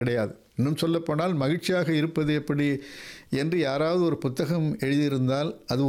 கிடையாது. இன்னும் சொல்லப்போனால் மகிழ்ச்சியாக இருப்பது எப்படி என்று யாராவது ஒரு புத்தகம் எழுதியிருந்தால் அது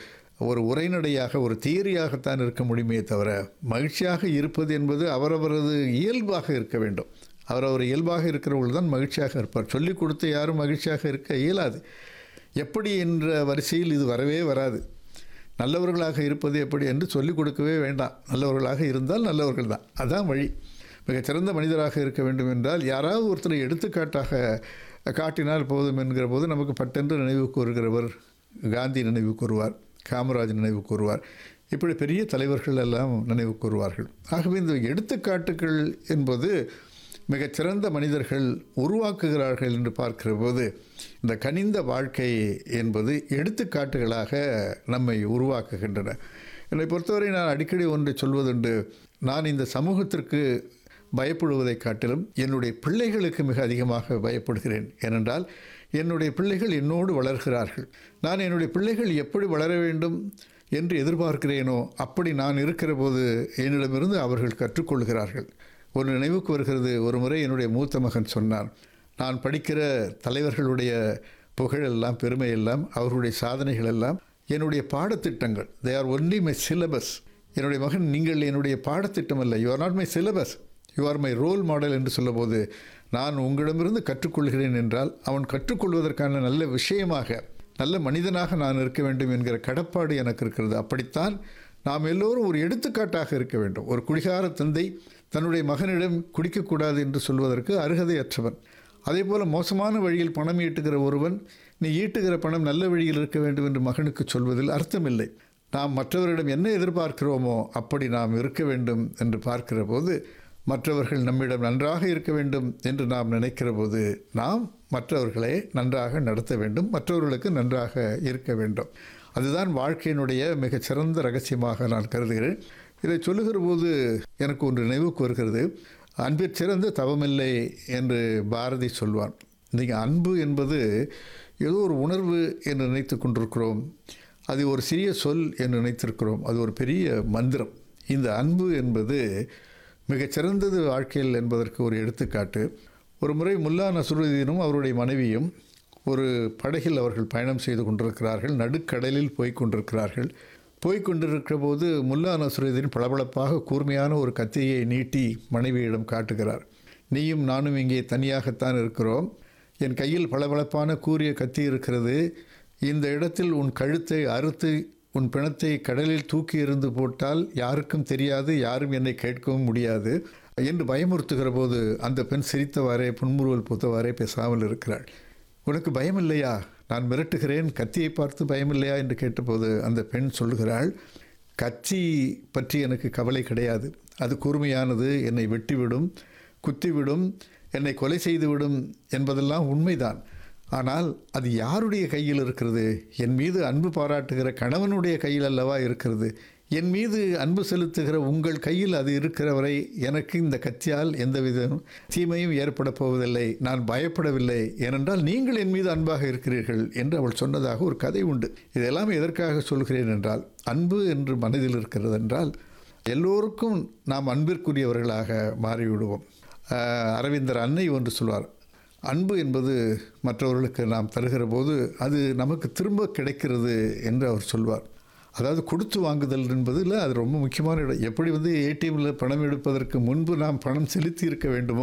ஒரு உரைநடையாக, ஒரு தியரியாகத்தான் இருக்க முடியுமே தவிர, மகிழ்ச்சியாக இருப்பது என்பது அவரவரது இயல்பாக இருக்க வேண்டும். அவரவர் இயல்பாக இருக்கிறவர்கள் தான் மகிழ்ச்சியாக இருப்பார். சொல்லிக் கொடுத்து யாரும் மகிழ்ச்சியாக இருக்க இயலாது. எப்படி என்ற வரிசையில் இது வரவே வராது. நல்லவர்களாக இருப்பது எப்படி என்று சொல்லிக் கொடுக்கவே வேண்டாம். நல்லவர்களாக இருந்தால் நல்லவர்கள் தான், அதுதான் வழி. மிகச்சிறந்த மனிதராக இருக்க வேண்டும் என்றால் யாராவது ஒருத்தரை எடுத்துக்காட்டாக காட்டினால் போதும் என்கிற போது நமக்கு பட்டென்று நினைவு கூறுகிறவர் காந்தி நினைவு கூறுவார், காமராஜ் நினைவு கூறுவார், இப்படி பெரிய தலைவர்கள் எல்லாம் நினைவு கூறுவார்கள். ஆகவே இந்த எடுத்துக்காட்டுகள் என்பது மிகச்சிறந்த மனிதர்கள் உருவாக்குகிறார்கள் என்று பார்க்கிற போது இந்த கனிந்த வாழ்க்கை என்பது எடுத்துக்காட்டுகளாக நம்மை உருவாக்குகின்றன. என்னை பொறுத்தவரை நான் அடிக்கடி ஒன்றை சொல்வதுண்டு. நான் இந்த சமூகத்திற்கு பயப்படுவதை காட்டிலும் என்னுடைய பிள்ளைகளுக்கு மிக அதிகமாக பயப்படுகிறேன். ஏனென்றால் என்னுடைய பிள்ளைகள் என்னோடு வளர்கிறார்கள். நான் என்னுடைய பிள்ளைகள் எப்படி வளர வேண்டும் என்று எதிர்பார்க்கிறேனோ அப்படி நான் இருக்கிற போது என்னிடமிருந்து அவர்கள் கற்றுக்கொள்கிறார்கள். ஒரு நினைவுக்கு வருகிறது, ஒரு முறை என்னுடைய மூத்த மகன் சொன்னான், நான் படிக்கிற தலைவர்களுடைய புகழெல்லாம் பெருமையெல்லாம் அவர்களுடைய சாதனைகள் எல்லாம் என்னுடைய பாடத்திட்டங்கள், they are only my syllabus. என்னுடைய மகன், நீங்கள் என்னுடைய பாடத்திட்டம் அல்ல, you are not my syllabus, you are my role model என்று சொல்லும்போது, நான் உங்களிடமிருந்து கற்றுக்கொள்கிறேன் என்றால் அவன் கற்றுக்கொள்வதற்கான நல்ல விஷயமாக, நல்ல மனிதனாக நான் இருக்க வேண்டும் என்கிற கடப்பாடு எனக்கு இருக்கிறது. அப்படித்தான் நாம் எல்லோரும் ஒரு எடுத்துக்காட்டாக இருக்க வேண்டும். ஒரு குடிகார தந்தை தன்னுடைய மகனிடம் குடிக்கக்கூடாது என்று சொல்வதற்கு அருகதையற்றவன். அதே போல் மோசமான வழியில் பணம் ஈட்டுகிற ஒருவன், நீ ஈட்டுகிற பணம் நல்ல வழியில் இருக்க வேண்டும் என்று மகனுக்கு சொல்வதில் அர்த்தமில்லை. நாம் மற்றவரிடம் என்ன எதிர்பார்க்கிறோமோ அப்படி நாம் இருக்க வேண்டும் என்று பார்க்கிற போது, மற்றவர்கள் நம்மிடம் நன்றாக இருக்க வேண்டும் என்று நாம் நினைக்கிற போது நாம் மற்றவர்களை நன்றாக நடத்த வேண்டும், மற்றவர்களுக்கு நன்றாக இருக்க வேண்டும். அதுதான் வாழ்க்கையினுடைய மிகச்சிறந்த ரகசியமாக நான் கருதுகிறேன். இதை சொல்லுகிற போது எனக்கு ஒன்று நினைவுக்கு வருகிறது. அன்பிற்சிறந்த தவமில்லை என்று பாரதி சொல்வான். நீங்கள் அன்பு என்பது ஏதோ ஒரு உணர்வு என்று நினைத்து கொண்டிருக்கிறோம், அது ஒரு சிறிய சொல் என்று நினைத்திருக்கிறோம். அது ஒரு பெரிய மந்திரம். இந்த அன்பு என்பது மிகச்சிறந்தது வாழ்க்கையில் என்பதற்கு ஒரு எடுத்துக்காட்டு. ஒரு முறை முல்லா நஸ்ருதீனும் அவருடைய மனைவியும் ஒரு படகில் அவர்கள் பயணம் செய்து கொண்டிருக்கிறார்கள். நடுக்கடலில் போய்கொண்டிருக்கிறார்கள். போய்கொண்டிருக்கிற போது முல்லா நஸ்ருதீன் பளபளப்பாக கூர்மையான ஒரு கத்தியை நீட்டி மனைவியிடம் காட்டுகிறார். நீயும் நானும் இங்கே தனியாகத்தான் இருக்கிறோம். என் கையில் பளபளப்பான கூரிய கத்தி இருக்கிறது. இந்த இடத்தில் உன் கழுத்தை அறுத்து உன் பிணத்தை கடலில் தூக்கி எறிந்து போட்டால் யாருக்கும் தெரியாது, யாரும் என்னை கேட்கவும் முடியாது என்று பயமுறுத்துகிற போது அந்த பெண் சிரித்தவாறே, புன்முறுவல் பூத்தவாறே பேசாமல் இருக்கிறாள். உனக்கு பயமில்லையா? நான் மிரட்டுகிறேன், கத்தியை பார்த்து பயமில்லையா என்று கேட்டபோது அந்த பெண் சொல்லுகிறாள், கத்தி பற்றி எனக்கு கவலை கிடையாது. அது கூர்மையானது, என்னை வெட்டிவிடும், குத்திவிடும், என்னை கொலை செய்துவிடும் என்பதெல்லாம் உண்மைதான். ஆனால் அது யாருடைய கையில் இருக்கிறது? என் மீது அன்பு பாராட்டுகிற கணவனுடைய கையில் அல்லவா இருக்கிறது. என் மீது அன்பு செலுத்துகிற உங்கள் கையில் அது இருக்கிற வரை எனக்கு இந்த கத்தியால் எந்தவித தீமையும் ஏற்பட போவதில்லை. நான் பயப்படவில்லை, ஏனென்றால் நீங்கள் என் மீது அன்பாக இருக்கிறீர்கள் என்று அவள் சொன்னதாக ஒரு கதை உண்டு. இதெல்லாம் எதற்காக சொல்கிறேன் என்றால், அன்பு என்று மனதில் இருக்கிறது என்றால் எல்லோருக்கும் நாம் அன்பிற்குரியவர்களாக மாறிவிடுவோம். அரவிந்தர் அன்னை ஒன்று சொல்வார், அன்பு என்பது மற்றவர்களுக்கு நாம் தருகிற போது அது நமக்கு திரும்ப கிடைக்கிறது என்று அவர் சொல்வார். அதாவது கொடுத்து வாங்குதல் என்பதில் அது ரொம்ப முக்கியமான இடம். எப்படி ஏடிஎம்மில் பணம் எடுப்பதற்கு முன்பு நாம் பணம் செலுத்தி இருக்க வேண்டுமோ,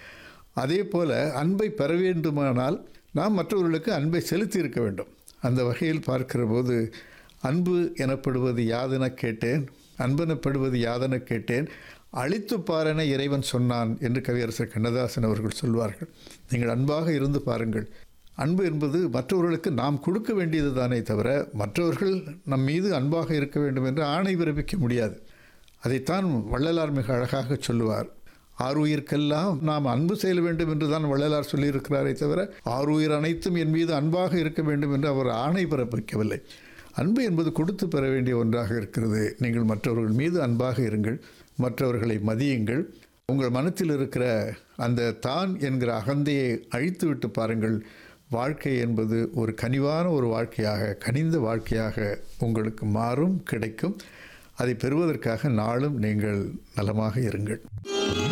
அதே போல் அன்பை பெற வேண்டுமானால் நாம் மற்றவர்களுக்கு அன்பை செலுத்தி இருக்க வேண்டும். அந்த வகையில் பார்க்கிற போது அன்பு எனப்படுவது யாதென கேட்டேன், அன்பெனப்படுவது யாதென கேட்டேன், அழித்து பாரென இறைவன் சொன்னான் என்று கவியரசர் கண்ணதாசன் அவர்கள் சொல்வார்கள். நீங்கள் அன்பாக இருந்து பாருங்கள். அன்பு என்பது மற்றவர்களுக்கு நாம் கொடுக்க வேண்டியது தானே தவிர மற்றவர்கள் நம் மீது அன்பாக இருக்க வேண்டும் என்று ஆணை பிறப்பிக்க முடியாது. அதைத்தான் வள்ளலார் மிக அழகாக சொல்லுவார். ஆறுயிர்க்கெல்லாம் நாம் அன்பு செய்ய வேண்டும் என்று தான் வள்ளலார் சொல்லியிருக்கிறாரே தவிர ஆறுயிர் அனைத்தும் என் மீது அன்பாக இருக்க வேண்டும் என்று அவர் ஆணை பிறப்பிக்கவில்லை. அன்பு என்பது கொடுத்து பெற வேண்டிய ஒன்றாக இருக்கிறது. நீங்கள் மற்றவர்கள் மீது அன்பாக இருங்கள், மற்றவர்களை மதியுங்கள். உங்கள் மனத்தில் இருக்கிற அந்த தான் என்கிற அகந்தையை அழித்துவிட்டு பாருங்கள். வாழ்க்கை என்பது ஒரு கனிவான ஒரு வாழ்க்கையாக, கனிந்த வாழ்க்கையாக உங்களுக்கு மாறும், கிடைக்கும். அதை பெறுவதற்காக நாளும் நீங்கள் நலமாக இருங்கள்.